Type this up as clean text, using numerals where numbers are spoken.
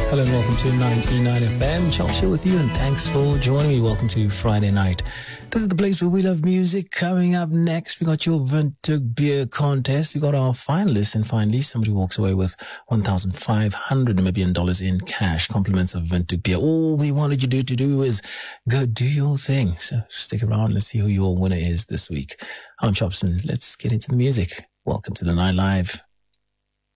Hello and welcome to 99 FM. Chops here with you and thanks for joining me. Welcome to Friday night. This is the place where we love music. Coming up next, we got your Windhoek Beer Contest. We got our finalists, and finally somebody walks away with 1,500 Namibian dollars in cash. Compliments of Windhoek Beer. All we wanted you to do is go do your thing. So stick around. Let's see who your winner is this week. I'm Chops and let's get into the music. Welcome to the Night Live.